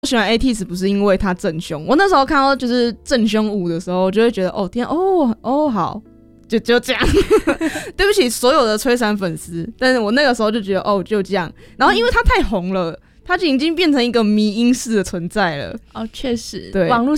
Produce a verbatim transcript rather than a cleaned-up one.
喜欢 A T E Z 不是因为他正凶，我那时候看到就是正凶舞的时候，我就会觉得哦天哦哦好，就就这样。对不起所有的吹伞粉丝，但是我那个时候就觉得哦就这样。然后因为他太红了，他就已经变成一个迷因式的存在了。 哦，确实， 对， 网络